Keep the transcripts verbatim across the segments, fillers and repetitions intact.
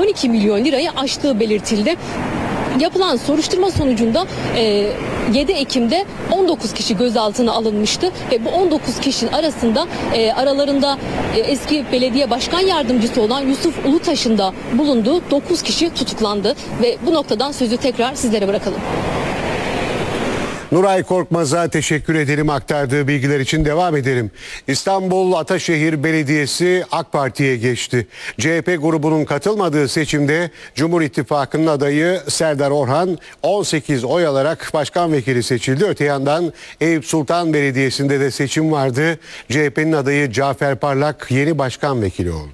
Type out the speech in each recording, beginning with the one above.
on iki milyon lirayı aştığı belirtildi. Yapılan soruşturma sonucunda e, yedi Ekim'de on dokuz kişi gözaltına alınmıştı ve bu on dokuz kişinin arasında e, aralarında e, eski belediye başkan yardımcısı olan Yusuf Ulutaş'ın da bulunduğu dokuz kişi tutuklandı ve bu noktadan sözü tekrar sizlere bırakalım. Nuray Korkmaz'a teşekkür ederim, aktardığı bilgiler için. Devam edelim. İstanbul Ataşehir Belediyesi AK Parti'ye geçti. C H P grubunun katılmadığı seçimde Cumhur İttifakı'nın adayı Serdar Orhan on sekiz oy alarak başkan vekili seçildi. Öte yandan Eyüp Sultan Belediyesi'nde de seçim vardı. C H P'nin adayı Cafer Parlak yeni başkan vekili oldu.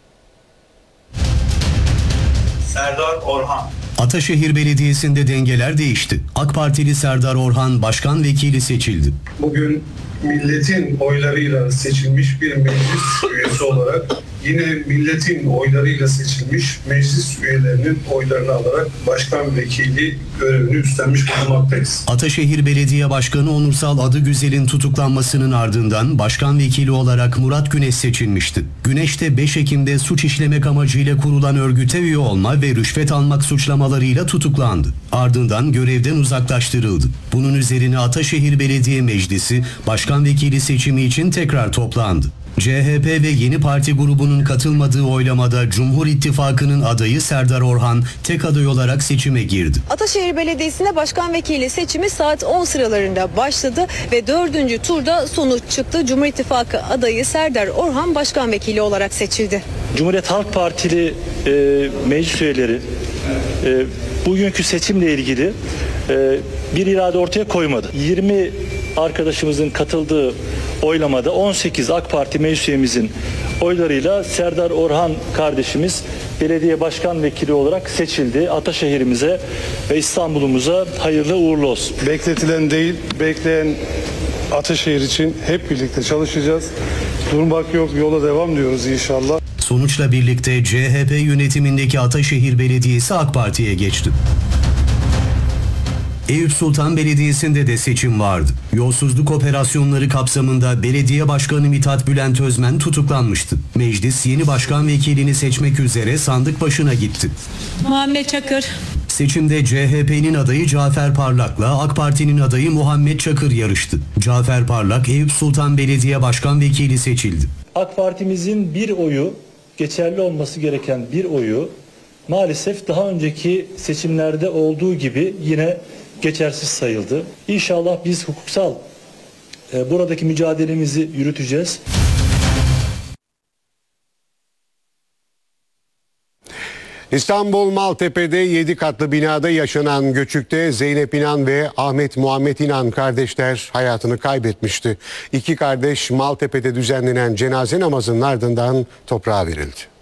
Serdar Orhan. Ataşehir Belediyesi'nde dengeler değişti. AK Partili Serdar Orhan başkan vekili seçildi. Bugün milletin oylarıyla seçilmiş bir meclis üyesi olarak yine milletin oylarıyla seçilmiş meclis üyelerinin oylarını alarak başkan vekili görevini üstlenmiş bulunmaktayız. Ataşehir Belediye Başkanı Onursal Adıgüzel'in tutuklanmasının ardından başkan vekili olarak Murat Güneş seçilmişti. Güneş de beş Ekim'de suç işlemek amacıyla kurulan örgüte üye olma ve rüşvet almak suçlamalarıyla tutuklandı. Ardından görevden uzaklaştırıldı. Bunun üzerine Ataşehir Belediye Meclisi başkan vekili seçimi için tekrar toplandı. C H P ve Yeni Parti grubunun katılmadığı oylamada Cumhur İttifakı'nın adayı Serdar Orhan tek aday olarak seçime girdi. Ataşehir Belediyesi'nde başkan vekili seçimi saat on sıralarında başladı ve dördüncü turda sonuç çıktı. Cumhur İttifakı adayı Serdar Orhan başkan vekili olarak seçildi. Cumhuriyet Halk Partili e, meclis üyeleri e, bugünkü seçimle ilgili e, bir irade ortaya koymadı. yirmi arkadaşımızın katıldığı oylamada on sekiz AK Parti meclis üyemizin oylarıyla Serdar Orhan kardeşimiz belediye başkan vekili olarak seçildi. Ataşehir'imize ve İstanbul'umuza hayırlı uğurlu olsun. Bekletilen değil, bekleyen Ataşehir için hep birlikte çalışacağız. Durmak yok, yola devam diyoruz inşallah. Sonuçla birlikte C H P yönetimindeki Ataşehir Belediyesi AK Parti'ye geçti. Eyüp Sultan Belediyesi'nde de seçim vardı. Yolsuzluk operasyonları kapsamında belediye başkanı Mithat Bülent Özmen tutuklanmıştı. Meclis yeni başkan vekilini seçmek üzere sandık başına gitti. Muhammed Çakır. Seçimde C H P'nin adayı Cafer Parlak'la AK Parti'nin adayı Muhammed Çakır yarıştı. Cafer Parlak Eyüp Sultan Belediye Başkan Vekili seçildi. AK Parti'mizin bir oyu, geçerli olması gereken bir oyu maalesef daha önceki seçimlerde olduğu gibi yine geçersiz sayıldı. İnşallah biz hukuksal e, buradaki mücadelemizi yürüteceğiz. İstanbul Maltepe'de yedi katlı binada yaşanan göçükte Zeynep İnan ve Ahmet Muhammed İnan kardeşler hayatını kaybetmişti. İki kardeş Maltepe'de düzenlenen cenaze namazının ardından toprağa verildi.